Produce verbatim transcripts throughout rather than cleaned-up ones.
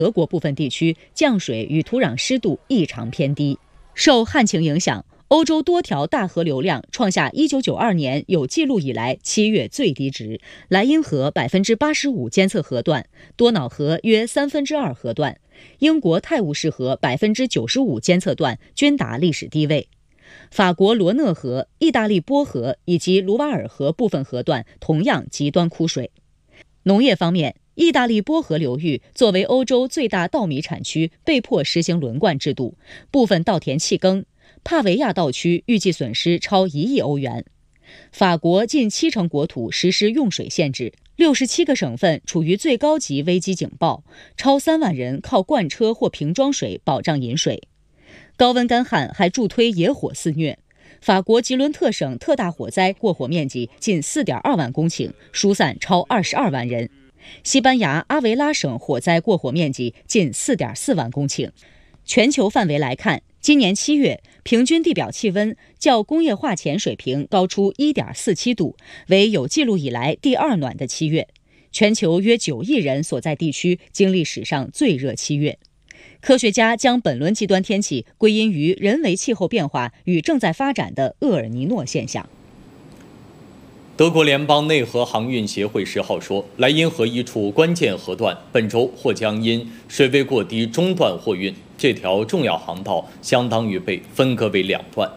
德国部分地区降水与土壤湿度异常偏低。受旱情影响，欧洲多条大河流量创下一九九二年有记录以来七月最低值，莱茵河百分之八十五监测河段，多瑙河约三分之二河段，英国泰晤士河百分之九十五监测段均达历史低位。法国罗讷河、意大利波河以及卢瓦尔河部分河段同样极端枯水。农业方面，意大利波河流域作为欧洲最大稻米产区，被迫实行轮灌制度，部分稻田弃耕。帕维亚稻区预计损失超一亿欧元。法国近七成国土实施用水限制，六十七个省份处于最高级危机警报，超三万人靠罐车或瓶装水保障饮水。高温干旱还助推野火肆虐。法国吉伦特省特大火灾过火面积近 四点二万公顷，疏散超二十二万人。西班牙阿维拉省火灾过火面积近 四点四万公顷。全球范围来看，今年七月平均地表气温较工业化前水平高出 一点四七度，为有记录以来第二暖的七月。全球约九亿人所在地区经历史上最热七月。科学家将本轮极端天气归因于人为气候变化与正在发展的厄尔尼诺现象。 德国联邦内河航运协会十号说，莱茵河一处关键河段本周或将因水位过低中断货运，这条重要航道相当于被分割为两段。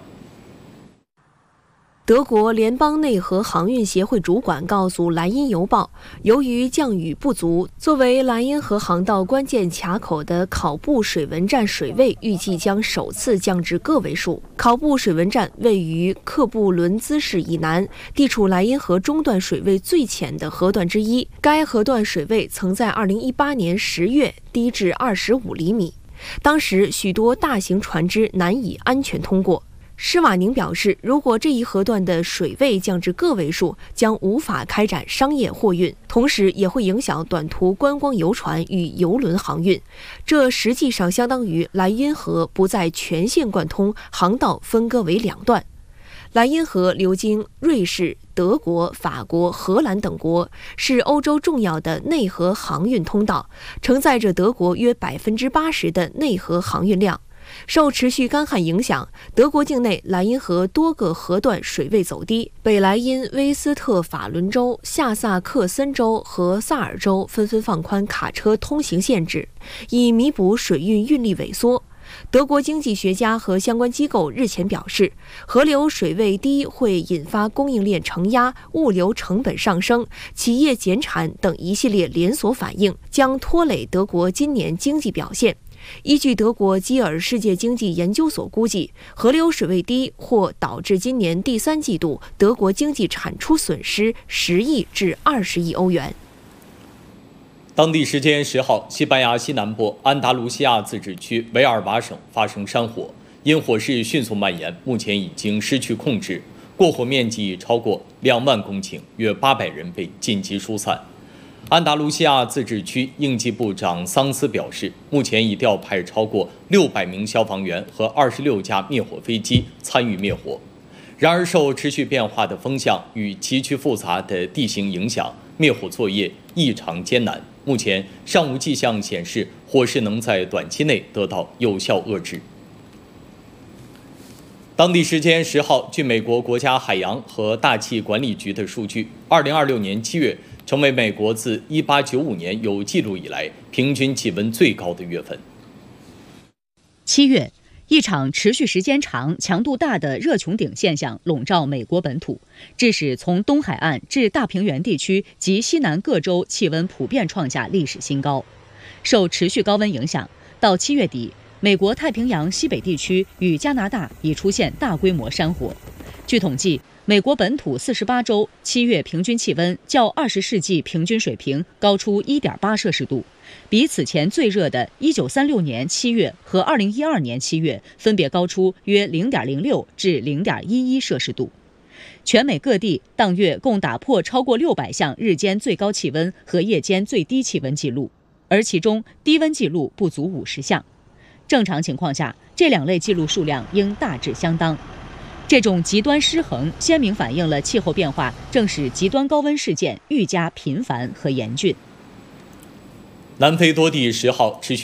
德国联邦内河航运协会主管告诉莱茵邮报，由于降雨不足，作为莱茵河航道关键卡口的考布水文站水位预计将首次降至个位数。考布水文站位于克布伦兹市以南，地处莱茵河中段水位最浅的河段之一。该河段水位曾在二零一八年十月低至二十五厘米，当时许多大型船只难以安全通过。施瓦宁表示，如果这一河段的水位降至个位数，将无法开展商业货运，同时也会影响短途观光游船与邮轮航运。这实际上相当于莱茵河不再全线贯通，航道分割为两段。莱茵河流经瑞士、德国、法国、荷兰等国，是欧洲重要的内河航运通道，承载着德国约百分之八十的内河航运量。受持续干旱影响，德国境内莱茵河多个河段水位走低，北莱茵威斯特法伦州、下萨克森州和萨尔州纷纷放宽卡车通行限制，以弥补水运运力萎缩。德国经济学家和相关机构日前表示，河流水位低会引发供应链承压、物流成本上升、企业减产等一系列连锁反应，将拖累德国今年经济表现。依据德国基尔世界经济研究所估计，河流水位低或导致今年第三季度德国经济产出损失十亿至二十亿欧元。 当地时间十号，西班牙西南部安达卢西亚自治区维尔瓦省发生山火，因火势迅速蔓延，目前已经失去控制，过火面积超过两万公顷，约八百人被紧急疏散。安达卢西亚自治区应急部长桑斯表示，目前已调派超过六百名消防员和二十六架灭火飞机参与灭火。然而，受持续变化的风向与崎岖复杂的地形影响，灭火作业异常艰难。目前尚无迹象显示火势能在短期内得到有效遏制。当地时间十号，据美国国家海洋和大气管理局的数据，二零二六年七月成为美国自一八九五年有记录以来平均气温最高的月份。 七月，一场持续时间长、强度大的热穹顶现象笼罩美国本土，致使从东海岸至大平原地区及西南各州气温普遍创下历史新高。受持续高温影响，到七月底，美国太平洋西北地区与加拿大已出现大规模山火。据统计，美国本土四十八州七月平均气温较二十世纪平均水平高出 一点八摄氏度，比此前最热的一九三六年七月和二零一二年七月分别高出约 零点零六至 零点一一摄氏度。全美各地当月共打破超过六百项日间最高气温和夜间最低气温记录，而其中低温记录不足五十项。正常情况下，这两类记录数量应大致相当。这种极端失衡鲜明反映了气候变化正使极端高温事件愈加频繁和严峻。 南非多地十号持续